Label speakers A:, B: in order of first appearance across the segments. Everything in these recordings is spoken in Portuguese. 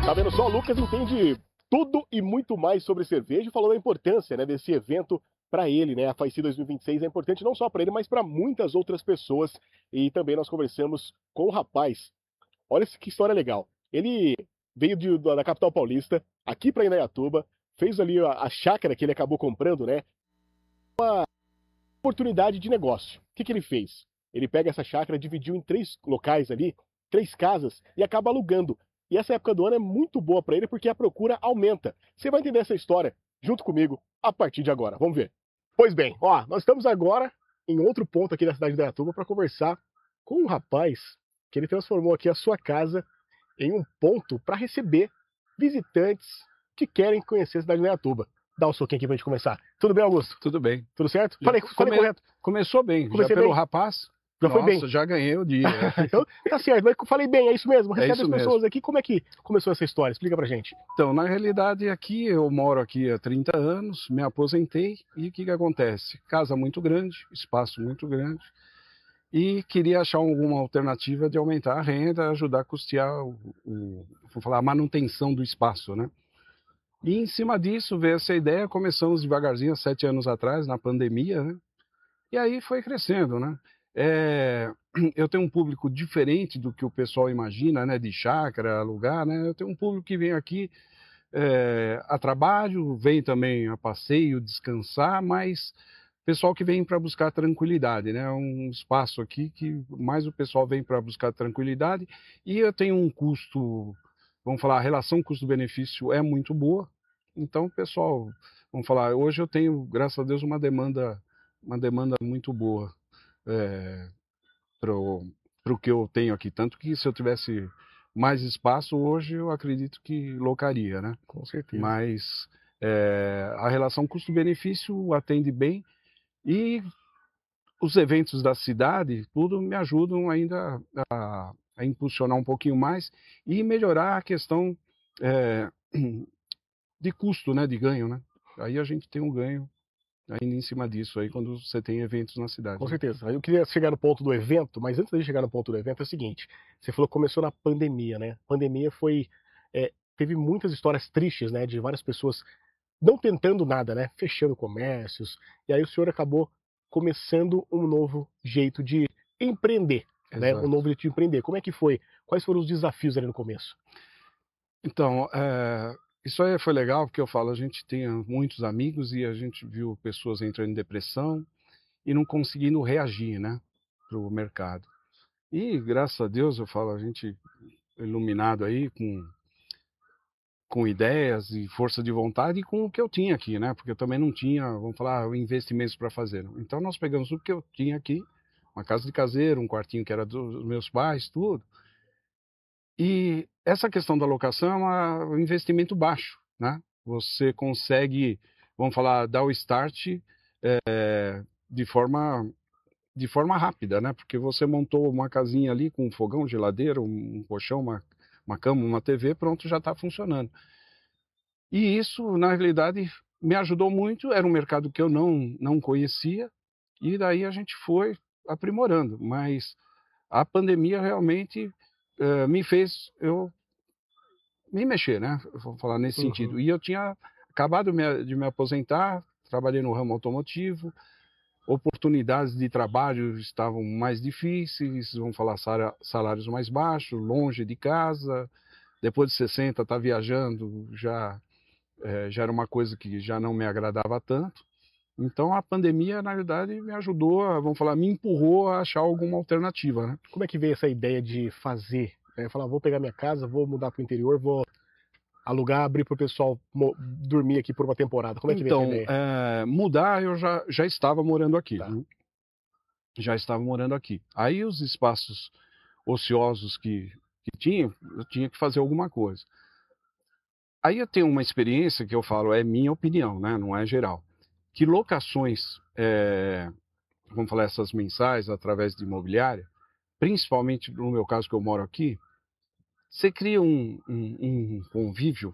A: Tá vendo só? O Lucas entende tudo e muito mais sobre cerveja e falou da importância, né, desse evento para ele, né? A FAICI 2026 é importante não só para ele, mas para muitas outras pessoas. E também nós conversamos com o rapaz. Olha que história legal. Ele veio da capital paulista, aqui para Indaiatuba, fez ali a chácara que ele acabou comprando, né? Oportunidade de negócio. O que ele fez? Ele pega essa chácara, dividiu em 3 locais ali, 3 casas, e acaba alugando. E essa época do ano é muito boa para ele porque a procura aumenta. Você vai entender essa história junto comigo a partir de agora. Vamos ver. Pois bem, ó, nós estamos agora em outro ponto aqui da cidade de Indaiatuba para conversar com um rapaz que ele transformou aqui a sua casa em um ponto para receber visitantes que querem conhecer a cidade de Indaiatuba. Dá um soquinho aqui pra gente começar. Tudo bem, Augusto?
B: Tudo bem.
A: Tudo certo? Falei correto.
B: Começou bem.
A: Comecei
B: já pelo
A: bem?
B: rapaz.
A: Já
B: nossa,
A: foi bem.
B: Já ganhei o dia.
A: Então, tá certo. Mas falei bem, é isso mesmo. Recebe
B: isso
A: as pessoas
B: mesmo.
A: aqui. Como é que começou essa história? Explica pra gente.
B: Então, na realidade, aqui eu moro aqui há 30 anos, me aposentei e o que acontece? Casa muito grande, espaço muito grande e queria achar alguma alternativa de aumentar a renda, ajudar a custear vou falar, a manutenção do espaço, né? E em cima disso veio essa ideia, começamos devagarzinho, há 7 anos atrás, na pandemia, né? E aí foi crescendo, né? Eu tenho um público diferente do que o pessoal imagina, né? De chácara, alugar, né? Eu tenho um público que vem aqui a trabalho, vem também a passeio, descansar, mas pessoal que vem para buscar tranquilidade, né? Um espaço aqui que mais o pessoal vem para buscar tranquilidade e eu tenho um custo, vamos falar, a relação custo-benefício é muito boa, então pessoal, vamos falar, hoje eu tenho, graças a Deus, uma demanda muito boa para o que eu tenho aqui, tanto que se eu tivesse mais espaço hoje eu acredito que locaria, né?
A: Com certeza.
B: Mas a relação custo-benefício atende bem e os eventos da cidade, tudo me ajudam ainda a impulsionar um pouquinho mais e melhorar a questão de custo, né, de ganho, né? Aí a gente tem um ganho ainda em cima disso aí quando você tem eventos na cidade.
A: Com
B: né?
A: certeza. Eu queria chegar no ponto do evento, mas antes de chegar no ponto do evento é o seguinte: você falou que começou na pandemia, né? A pandemia teve muitas histórias tristes, né? De várias pessoas não tentando nada, né? Fechando comércios. E aí o senhor acabou começando um novo jeito de empreender, né? Um
B: Exato.
A: novo jeito de empreender. Como é que foi? Quais foram os desafios ali no começo?
B: Então, isso aí foi legal, porque eu falo, a gente tinha muitos amigos e a gente viu pessoas entrando em depressão e não conseguindo reagir, né, para o mercado. E, graças a Deus, eu falo, a gente iluminado aí com ideias e força de vontade e com o que eu tinha aqui, né, porque eu também não tinha, vamos falar, investimentos para fazer. Então, nós pegamos tudo que eu tinha aqui, uma casa de caseiro, um quartinho que era dos meus pais, tudo. E essa questão da locação é um investimento baixo, né? Você consegue, vamos falar, dar o start de forma rápida, né? Porque você montou uma casinha ali com um fogão, geladeira, um colchão, uma cama, uma TV, pronto, já está funcionando. E isso, na realidade, me ajudou muito. Era um mercado que eu não conhecia e daí a gente foi aprimorando. Mas a pandemia realmente me fez eu me mexer, né? Vou falar nesse
A: Uhum.
B: sentido. E eu tinha acabado de me aposentar, trabalhei no ramo automotivo, oportunidades de trabalho estavam mais difíceis, vamos falar salários mais baixos, longe de casa. Depois de 60, tá viajando já era uma coisa que já não me agradava tanto. Então a pandemia, na verdade, me ajudou, vamos falar, me empurrou a achar alguma alternativa, né?
A: Como é que veio essa ideia de fazer? Falar, vou pegar minha casa, vou mudar para o interior, vou alugar, abrir para o pessoal dormir aqui por uma temporada. Como é que veio essa
B: Então,
A: ideia?
B: mudar eu já estava morando aqui,
A: Tá.
B: né? Já estava morando aqui. Aí os espaços ociosos que tinha, eu tinha que fazer alguma coisa. Aí eu tenho uma experiência que eu falo, é minha opinião, né? Não é geral. Que locações, vamos falar essas mensais através de imobiliária, principalmente no meu caso que eu moro aqui, você cria um convívio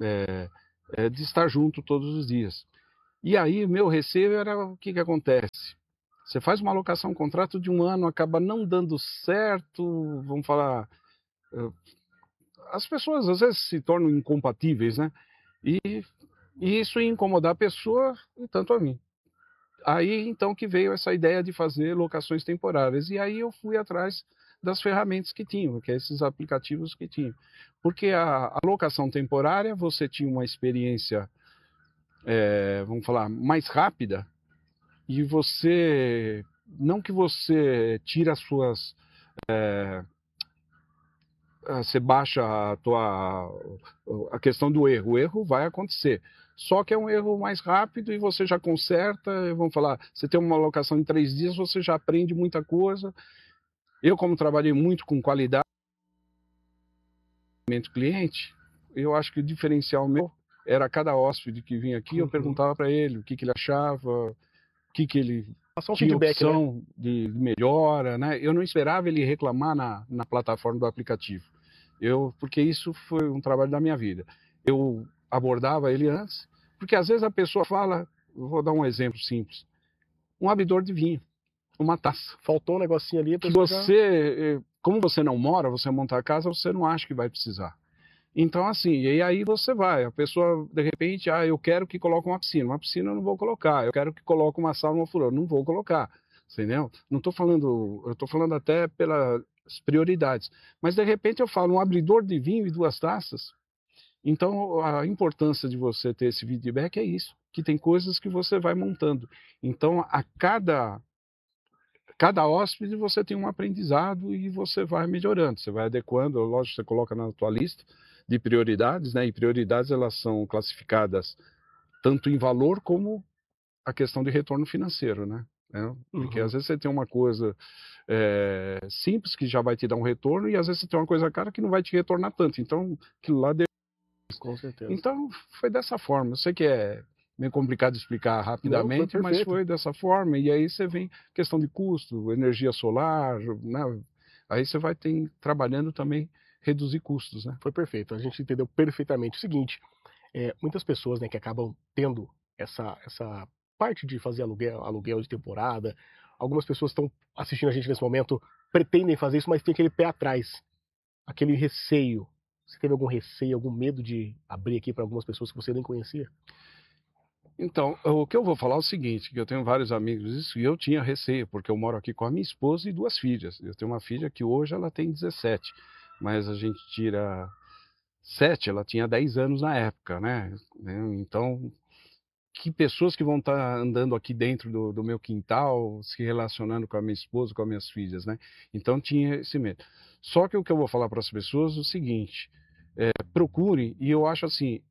B: de estar junto todos os dias. E aí meu receio era o que acontece? Você faz uma alocação, um contrato de 1 ano, acaba não dando certo, vamos falar, as pessoas às vezes se tornam incompatíveis, né? E, e isso ia incomodar a pessoa e tanto a mim. Aí então que veio essa ideia de fazer locações temporárias. E aí eu fui atrás das ferramentas que tinham, que é esses aplicativos que tinham. Porque a locação temporária, você tinha uma experiência, vamos falar, mais rápida, e você, não que você tira as suas, você baixa a questão do erro, o erro vai acontecer. Só que é um erro mais rápido e você já conserta, vamos falar, você tem uma alocação em 3 dias, você já aprende muita coisa. Eu, como trabalhei muito com qualidade do cliente, eu acho que o diferencial meu era cada hóspede que vinha aqui, eu perguntava para ele o que ele achava, o que ele
A: Passar um
B: tinha
A: feedback, né?
B: opção de melhora, né? Eu não esperava ele reclamar na plataforma do aplicativo. Porque isso foi um trabalho da minha vida. Eu abordava ele antes, porque às vezes a pessoa fala, vou dar um exemplo simples, um abridor de vinho, uma taça.
A: Faltou um negocinho ali, a
B: Que
A: pessoa
B: você, como você não mora, você monta a casa, você não acha que vai precisar. Então, assim, e aí você vai, a pessoa, de repente, eu quero que coloque uma piscina eu não vou colocar, eu quero que coloque uma sala no furor, não vou colocar, entendeu? Não estou falando, eu estou falando até pelas prioridades, mas de repente eu falo um abridor de vinho e 2 taças, então a importância de você ter esse feedback é isso, que tem coisas que você vai montando. Então, a cada hóspede você tem um aprendizado e você vai melhorando, você vai adequando, lógico, você coloca na tua lista de prioridades, né? E prioridades elas são classificadas tanto em valor como a questão de retorno financeiro, né? Porque às vezes você tem uma coisa simples que já vai te dar um retorno e às vezes você tem uma coisa cara que não vai te retornar tanto. Então, aquilo lá...
A: Com certeza.
B: Então, foi dessa forma. Eu sei que é meio complicado de explicar rapidamente,
A: Não,
B: mas foi dessa forma. E aí você vem questão de custo, energia solar, né? Aí você vai trabalhando também reduzir custos, né?
A: Foi perfeito, a gente entendeu perfeitamente. O seguinte, muitas pessoas, né, que acabam tendo essa parte de fazer aluguel de temporada, algumas pessoas estão assistindo a gente nesse momento, pretendem fazer isso, mas tem aquele pé atrás, aquele receio. Você teve algum receio, algum medo de abrir aqui para algumas pessoas que você nem conhecia?
B: Então, o que eu vou falar é o seguinte, que eu tenho vários amigos isso, e eu tinha receio, porque eu moro aqui com a minha esposa e 2 filhas. Eu tenho uma filha que hoje ela tem 17, mas a gente tira 7, ela tinha 10 anos na época, né? Então, que pessoas que vão estar andando aqui dentro do meu quintal, se relacionando com a minha esposa, com as minhas filhas, né? Então tinha esse medo. Só que o que eu vou falar para as pessoas é o seguinte, procure, e eu acho assim,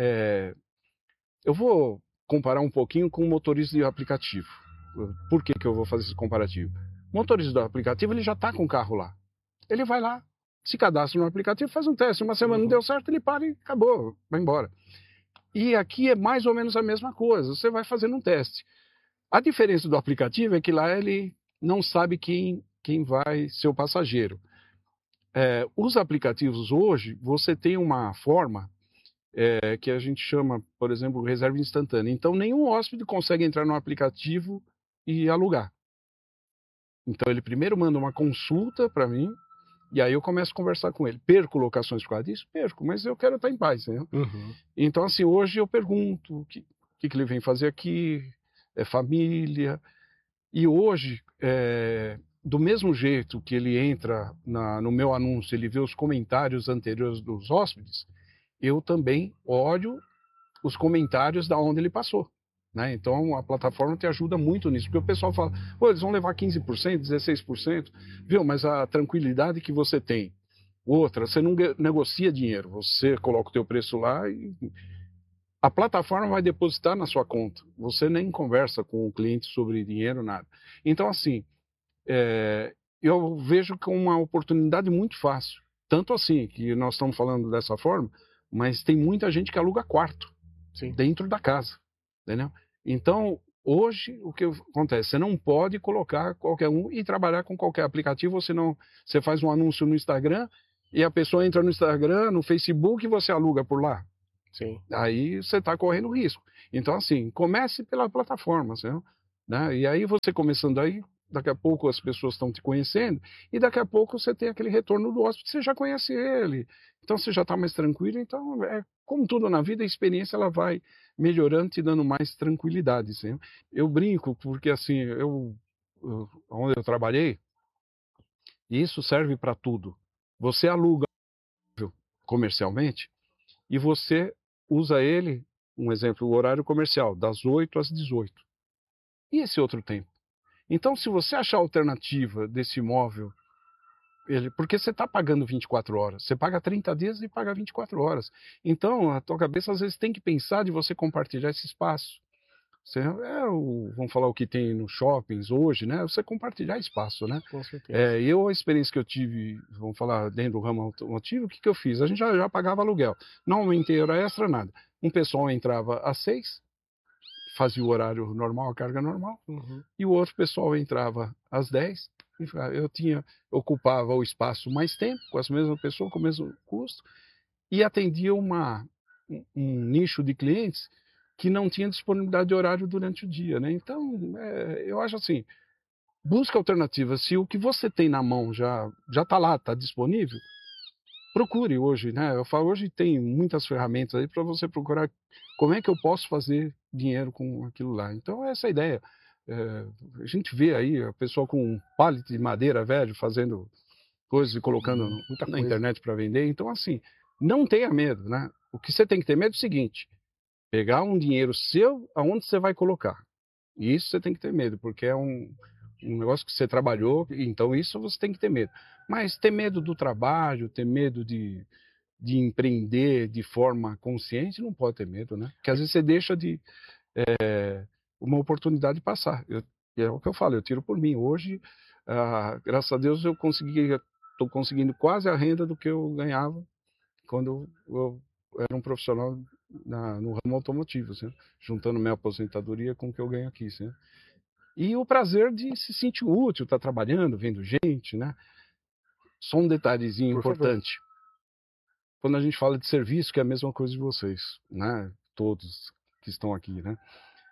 B: eu vou comparar um pouquinho com o motorista de aplicativo. Por que eu vou fazer esse comparativo? O motorista do aplicativo, ele já está com o carro lá. Ele vai lá, se cadastra no aplicativo, faz um teste, uma semana não deu certo, ele para e acabou, vai embora. E aqui é mais ou menos a mesma coisa, você vai fazendo um teste. A diferença do aplicativo é que lá ele não sabe quem vai ser o passageiro. Os aplicativos hoje, você tem uma forma que a gente chama, por exemplo, reserva instantânea. Então, nenhum hóspede consegue entrar no aplicativo e alugar. Então, ele primeiro manda uma consulta para mim, e aí eu começo a conversar com ele. Perco locações por causa disso? Perco, mas eu quero estar em paz, né? Então, assim, hoje eu pergunto o que ele vem fazer aqui, é família. E hoje, do mesmo jeito que ele entra no meu anúncio, ele vê os comentários anteriores dos hóspedes, eu também olho os comentários da onde ele passou. Né? Então, a plataforma te ajuda muito nisso, porque o pessoal fala, pô, eles vão levar 15%, 16%, viu? Mas a tranquilidade que você tem. Outra, você não negocia dinheiro, você coloca o teu preço lá e a plataforma vai depositar na sua conta. Você nem conversa com o cliente sobre dinheiro, nada. Então, assim, eu vejo que é uma oportunidade muito fácil. Tanto assim, que nós estamos falando dessa forma, mas tem muita gente que aluga quarto. Sim. Dentro da casa, entendeu? Então, hoje, o que acontece? Você não pode colocar qualquer um e trabalhar com qualquer aplicativo, ou senão você faz um anúncio no Instagram e a pessoa entra no Instagram, no Facebook e você aluga por lá. Sim. Aí você está correndo risco. Então, assim, comece pela plataforma, né? E aí você começando aí, daqui a pouco as pessoas estão te conhecendo, e daqui a pouco você tem aquele retorno do hóspede, você já conhece ele, então você já está mais tranquilo. Então, como tudo na vida, a experiência ela vai melhorando, te dando mais tranquilidade. Assim. Eu brinco, porque assim, onde eu trabalhei, e isso serve para tudo. Você aluga comercialmente e você usa ele, um exemplo, o horário comercial, das 8 às 18. E esse outro tempo? Então, se você achar alternativa desse imóvel, porque você está pagando 24 horas, você paga 30 dias e paga 24 horas. Então, a tua cabeça às vezes tem que pensar de você compartilhar esse espaço. Vamos falar o que tem nos shoppings hoje, né? Você compartilhar espaço, né?
A: Com certeza.
B: A experiência que eu tive, vamos falar dentro do ramo automotivo, o que eu fiz? A gente já pagava aluguel. Não aumentei hora extra, nada. Um pessoal entrava às 6, fazia o horário normal, a carga normal, e o outro pessoal entrava às 10, e ocupava o espaço mais tempo, com as mesmas pessoas, com o mesmo custo, e atendia um nicho de clientes que não tinha disponibilidade de horário durante o dia, né? Então, eu acho assim, busca alternativas. Se o que você tem na mão já está lá, está disponível, procure hoje, né? Eu falo, hoje tem muitas ferramentas aí para você procurar como é que eu posso fazer dinheiro com aquilo lá. Então, essa é a ideia. A gente vê aí a pessoa com um pallet de madeira velho fazendo coisas e colocando na internet para vender. Então, assim, não tenha medo, né? O que você tem que ter medo é o seguinte: pegar um dinheiro seu, aonde você vai colocar. E isso você tem que ter medo, porque é um negócio que você trabalhou, então isso você tem que ter medo. Mas ter medo do trabalho, ter medo de empreender de forma consciente, não pode ter medo, né? Porque às vezes você deixa uma oportunidade passar. É o que eu falo, eu tiro por mim. Hoje, graças a Deus, estou conseguindo quase a renda do que eu ganhava quando eu era um profissional no ramo automotivo, assim, juntando minha aposentadoria com o que eu ganho aqui. Assim. E o prazer de se sentir útil, estar trabalhando, vendo gente, né? Só um detalhezinho importante. Quando a gente fala de serviço, que é a mesma coisa de vocês, né? Todos que estão aqui, né?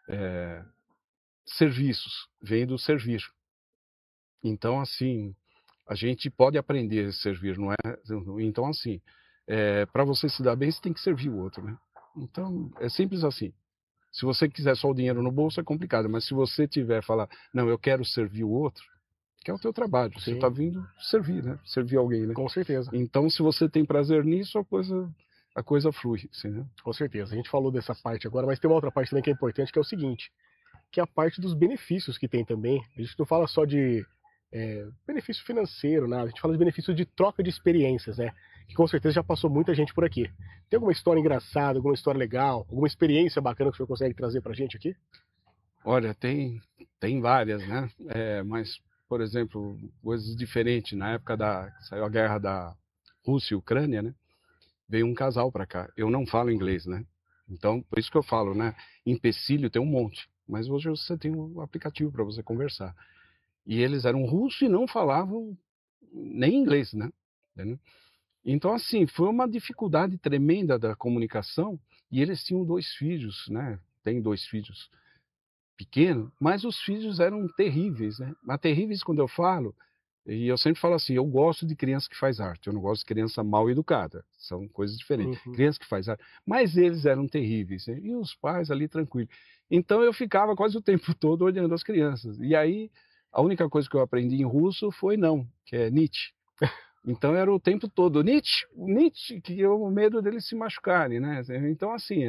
B: Serviços, vem do servir. Então, assim, a gente pode aprender a servir, não é? Então, assim, para você se dar bem, você tem que servir o outro, né? Então, é simples assim. Se você quiser só o dinheiro no bolso, é complicado. Mas se você tiver falar, não, eu quero servir o outro, que é o teu trabalho. Sim. Você está vindo servir, né? Servir alguém, né?
A: Com certeza.
B: Então, se você tem prazer nisso, a coisa flui, assim, né?
A: Com certeza. A gente falou dessa parte agora, mas tem uma outra parte também que é importante, que é o seguinte, que é a parte dos benefícios que tem também. A gente não fala só de benefício financeiro, nada. A gente fala de benefício de troca de experiências, né? Que com certeza já passou muita gente por aqui. Tem alguma história engraçada, alguma história legal, alguma experiência bacana que o senhor consegue trazer pra gente aqui?
B: Olha, tem várias, né? Mas, por exemplo, coisas diferentes. Na época saiu a guerra da Rússia e Ucrânia, né? Veio um casal para cá. Eu não falo inglês, né? Então, por isso que eu falo, né? Empecilho tem um monte. Mas hoje você tem um aplicativo para você conversar. E eles eram russos e não falavam nem inglês, né? Então, assim, foi uma dificuldade tremenda da comunicação. E eles tinham 2 filhos, né? Tem 2 filhos pequenos, mas os filhos eram terríveis, né? Mas terríveis quando eu falo, e eu sempre falo assim, eu gosto de criança que faz arte, eu não gosto de criança mal educada, são coisas diferentes. Criança que faz arte, mas eles eram terríveis, né? E os pais ali tranquilos. Então eu ficava quase o tempo todo olhando as crianças. E aí, a única coisa que eu aprendi em russo foi não, que é Nietzsche. Então era o tempo todo, Nietzsche, que eu o medo deles se machucarem, né? Então assim,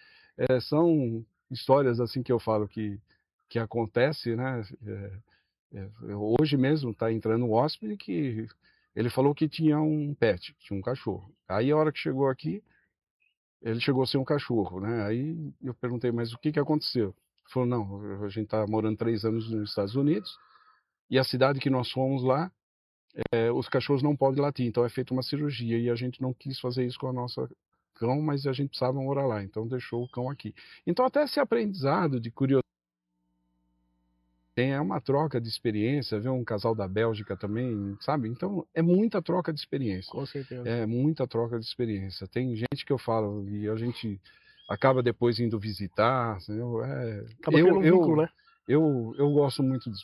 B: são histórias assim que eu falo que acontece, né? Hoje mesmo está entrando um hóspede que ele falou que tinha um pet, tinha um cachorro. Aí a hora que chegou aqui, ele chegou sem um cachorro, né? Aí eu perguntei, mas o que aconteceu? Ele falou, não, a gente está morando 3 anos nos Estados Unidos e a cidade que nós fomos lá, os cachorros não podem latir, então é feita uma cirurgia e a gente não quis fazer isso com a nossa cão, mas a gente precisava morar lá, então deixou o cão aqui. Então até esse aprendizado de curiosidade é uma troca de experiência, ver um casal da Bélgica também, sabe? Então é muita troca de experiência.
A: Com certeza.
B: É muita troca de experiência. Tem gente que eu falo e a gente acaba depois indo visitar. Acaba
A: criando um vínculo, né?
B: Eu gosto muito